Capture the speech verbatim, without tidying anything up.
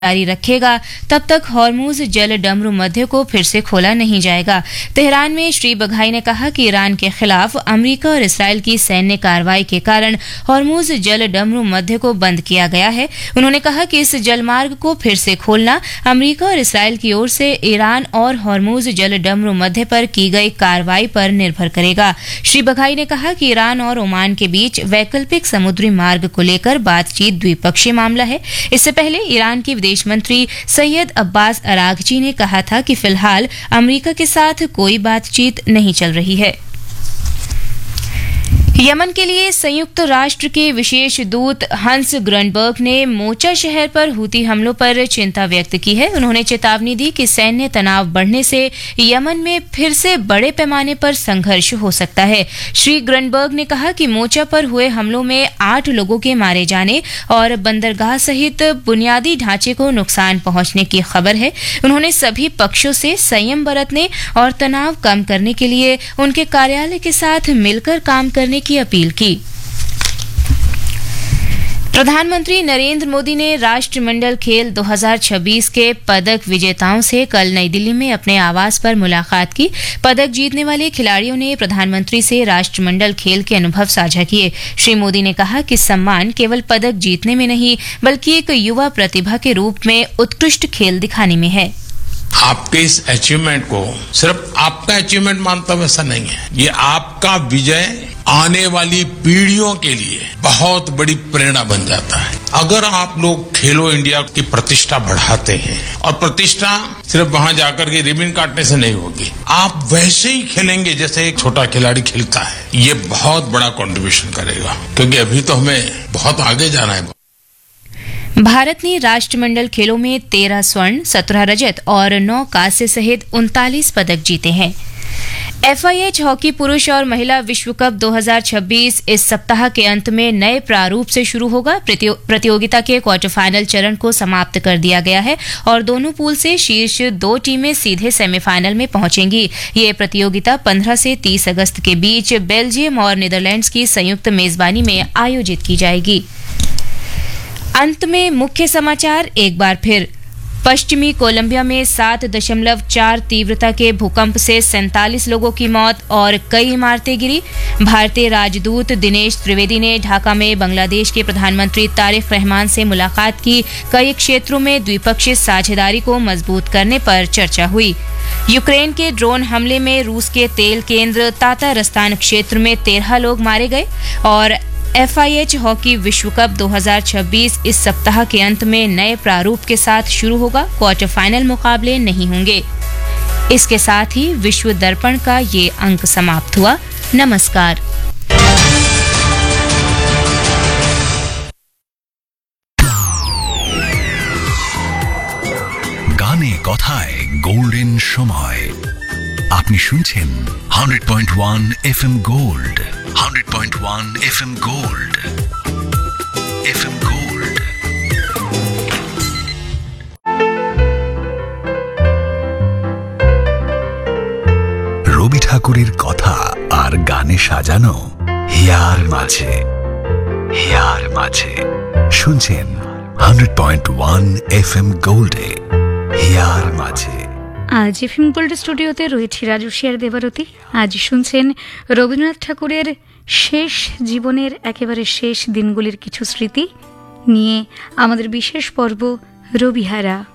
जारी रखेगा तब तक हॉर्मुज जल डमरू मध्य को फिर से खोला नहीं जाएगा। तेहरान में श्री बघाई ने कहा कि ईरान के खिलाफ अमेरिका और इसराइल की सैन्य कार्रवाई के कारण हॉर्मुज जल डमरू मध्य को बंद किया गया है। उन्होंने कहा कि इस जलमार्ग को फिर से खोलना अमेरिका और इसराइल की ओर से ईरान और हॉर्मुज जल डमरू मध्य पर की गई कार्रवाई पर निर्भर करेगा। श्री बघाई ने कहा कि ईरान और ओमान के बीच वैकल्पिक समुद्री मार्ग को लेकर बातचीत द्विपक्षीय मामला है। इससे पहले ईरान की विदेश मंत्री सैयद अब्बास अरागची ने कहा था कि फिलहाल अमेरिका के साथ कोई बातचीत नहीं चल रही है। यमन के लिए संयुक्त राष्ट्र के विशेष दूत हंस ग्रनबर्ग ने मोचा शहर पर हुती हमलों पर चिंता व्यक्त की है। उन्होंने चेतावनी दी कि सैन्य तनाव बढ़ने से यमन में फिर से बड़े पैमाने पर संघर्ष हो सकता है। श्री ग्रनबर्ग ने कहा कि मोचा पर हुए हमलों में आठ लोगों के मारे जाने और बंदरगाह सहित बुनियादी ढांचे को नुकसान पहुंचने की खबर है। उन्होंने सभी पक्षों से संयम बरतने और तनाव कम करने के लिए उनके कार्यालय के साथ मिलकर काम करने की अपील की। प्रधानमंत्री नरेंद्र मोदी ने राष्ट्रमंडल खेल दो हज़ार छब्बीस के पदक विजेताओं से कल नई दिल्ली में अपने आवास पर मुलाकात की। पदक जीतने वाले खिलाड़ियों ने प्रधानमंत्री से राष्ट्रमंडल खेल के अनुभव साझा किए। श्री मोदी ने कहा कि सम्मान केवल पदक जीतने में नहीं बल्कि एक युवा प्रतिभा के रूप में उत्कृष्ट खेल दिखाने में है। आपके इस अचीवमेंट को सिर्फ आपका अचीवमेंट मानता हूं ऐसा नहीं है, ये आपका विजय आने वाली पीढ़ियों के लिए बहुत बड़ी प्रेरणा बन जाता है। अगर आप लोग खेलो इंडिया की प्रतिष्ठा बढ़ाते हैं, और प्रतिष्ठा सिर्फ वहां जाकर के रिबन काटने से नहीं होगी, आप वैसे ही खेलेंगे जैसे एक छोटा खिलाड़ी खेलता है, ये बहुत बड़ा कंट्रीब्यूशन करेगा, क्योंकि अभी तो हमें बहुत आगे जाना है। भारत ने राष्ट्रमंडल खेलों में तेरह स्वर्ण, सत्रह रजत और नौ कांस्य सहित उनतालीस पदक जीते हैं। एफआईएच हॉकी पुरुष और महिला विश्व कप दो हज़ार छब्बीस इस सप्ताह के अंत में नए प्रारूप से शुरू होगा। प्रतियोगिता के क्वार्टर फाइनल चरण को समाप्त कर दिया गया है और दोनों पूल से शीर्ष दो टीमें सीधे सेमीफाइनल में पहुंचेंगी। ये प्रतियोगिता पंद्रह से तीस अगस्त के बीच बेल्जियम और नीदरलैंड्स की संयुक्त मेजबानी में आयोजित की जाएगी। अंत में मुख्य समाचार एक बार फिर। पश्चिमी कोलंबिया में सात दशमलव चार तीव्रता के भूकंप से सैंतालीस लोगों की मौत और कई इमारतें गिरी। भारतीय राजदूत दिनेश त्रिवेदी ने ढाका में बांग्लादेश के प्रधानमंत्री तारिक रहमान से मुलाकात की। कई क्षेत्रों में द्विपक्षीय साझेदारी को मजबूत करने पर चर्चा हुई। यूक्रेन के ड्रोन हमले में रूस के तेल केंद्र तातारस्तान क्षेत्र में तेरह लोग मारे गए। और एफआईएच हॉकी विश्व कप दो हज़ार छब्बीस इस सप्ताह के अंत में नए प्रारूप के साथ शुरू होगा। क्वार्टर फाइनल मुकाबले नहीं होंगे। इसके साथ ही विश्व दर्पण का ये अंक समाप्त हुआ। नमस्कार। গানে কথায় গোল্ডেন সময় আপনি শুনছেন hundred point one FM gold hundred point one FM gold FM gold রবি ঠাকুরের কথা আর গানে সাজানো হিয়ার মাঝে হিয়ার মাঝে শুনছেন hundred point one FM গোল্ডে here মাঝে। আজ এফএম গোল্ড স্টুডিওতে রয়েছে রাজস্বী আর দেবারতী। আজ শুনছেন রবীন্দ্রনাথ ঠাকুরের শেষ জীবনের একেবারে শেষ দিনগুলির কিছু স্মৃতি নিয়ে আমাদের বিশেষ পর্ব রবিহারা।